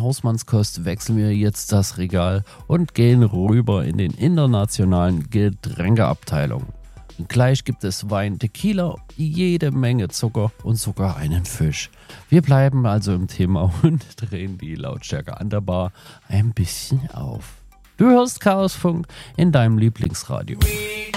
Hausmannskost wechseln wir jetzt das Regal und gehen rüber in den internationalen Getränkeabteilung. Gleich gibt es Wein, Tequila, jede Menge Zucker und sogar einen Fisch. Wir bleiben also im Thema und drehen die Lautstärke an der Bar ein bisschen auf. Du hörst Chaosfunk in deinem Lieblingsradio.